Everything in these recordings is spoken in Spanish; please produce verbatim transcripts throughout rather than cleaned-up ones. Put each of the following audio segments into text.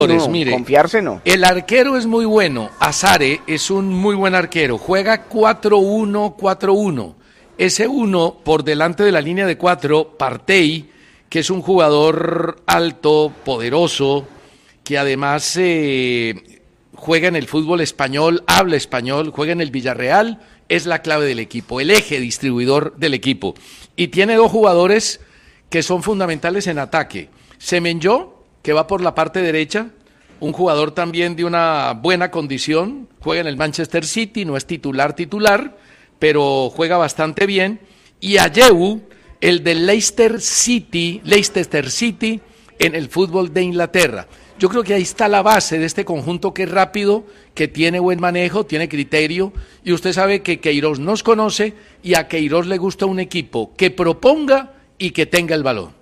No, mire, confiarse no. El arquero es muy bueno, Azare es un muy buen arquero, juega cuatro uno cuatro uno. Ese uno por delante de la línea de cuatro, Partey, que es un jugador alto, poderoso, que además eh, juega en el fútbol español, habla español, juega en el Villarreal, es la clave del equipo, el eje distribuidor del equipo. Y tiene dos jugadores que son fundamentales en ataque. Semenyo, que va por la parte derecha, un jugador también de una buena condición, juega en el Manchester City, no es titular titular, pero juega bastante bien. Y Ayew, el del Leicester City, Leicester City, en el fútbol de Inglaterra. Yo creo que ahí está la base de este conjunto que es rápido, que tiene buen manejo, tiene criterio, y usted sabe que Queiroz nos conoce y a Queiroz le gusta un equipo que proponga y que tenga el balón.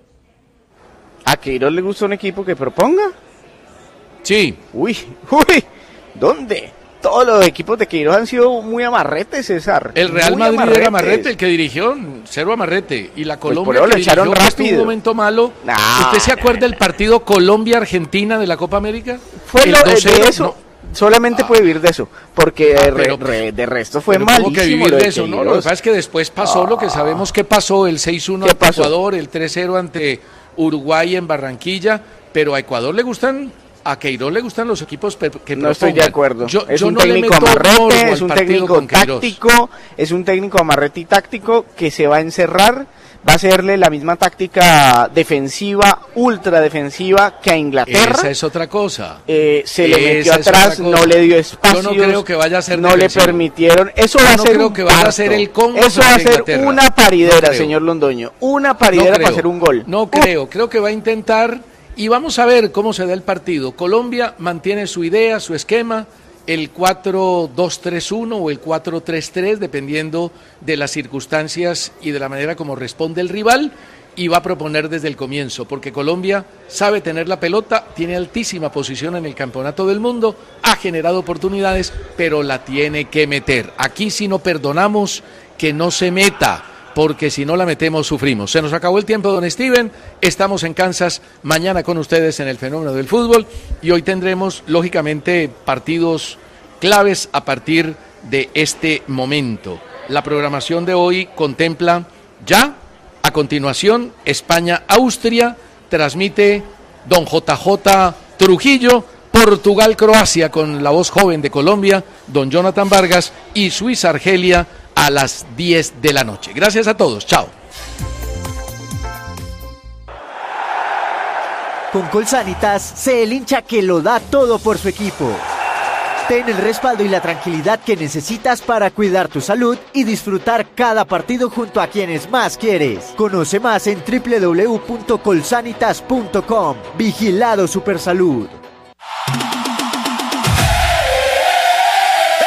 ¿A Queiroz le gusta un equipo que proponga? Sí. Uy, uy, ¿dónde? Todos los equipos de Queiroz han sido muy amarretes, César. El Real muy Madrid amarretes. era amarrete, el que dirigió, cero amarrete. Y la Colombia pues por eso que lo echaron dirigió, que estuvo rápido. un momento malo. No, ¿Usted se no, acuerda no. del partido Colombia-Argentina de la Copa América? Fue El lo dos cero, de eso. no. Solamente Ah. puede vivir de eso, porque Ah, de, re- pero- re- de resto fue Pero malísimo. tuvo que vivir lo de eso, ¿no? Lo que Queiroz. pasa es que después pasó lo que sabemos que pasó, el seis uno ¿Qué ante pasó? Ecuador, el tres cero ante Uruguay en Barranquilla, pero a Ecuador le gustan, a Queiroz le gustan los equipos pe- que No estoy de propongan. acuerdo. Yo, es yo un no le técnico meto morbo amarrete, al es un partido técnico con Queiroz. táctico, es un técnico amarrete y táctico que se va a encerrar, va a hacerle la misma táctica defensiva, ultra defensiva que a Inglaterra. Esa es otra cosa. Eh, se le metió Esa es atrás, otra cosa. no le dio espacio. Yo no creo que vaya a ser No defensivo. le permitieron. Eso Yo va a no ser creo un que vaya a parto. ser el Congo Eso va a frente a ser Inglaterra. una paridera, No creo. señor Londoño. Una No paridera creo, para hacer un gol. No Uh, creo, creo que va a intentar y vamos a ver cómo se da el partido. Colombia mantiene su idea, su esquema, el cuatro dos tres uno o el cuatro tres tres, dependiendo de las circunstancias y de la manera como responde el rival, y va a proponer desde el comienzo, porque Colombia sabe tener la pelota, tiene altísima posición en el campeonato del mundo, ha generado oportunidades, pero la tiene que meter. Aquí sí no perdonamos que no se meta, porque si no la metemos sufrimos. Se nos acabó el tiempo, don Steven, estamos en Kansas mañana con ustedes en el fenómeno del fútbol y hoy tendremos lógicamente partidos claves a partir de este momento. La programación de hoy contempla ya, a continuación, España-Austria, transmite don J J Trujillo, Portugal-Croacia con la voz joven de Colombia, don Jonathan Vargas, y Suiza-Argelia a las diez de la noche. Gracias a todos, chao. Con Colsanitas, sé el hincha que lo da todo por su equipo. Ten el respaldo y la tranquilidad que necesitas para cuidar tu salud y disfrutar cada partido junto a quienes más quieres. Conoce más en doble u doble u doble u punto colsanitas punto com. Vigilado Supersalud.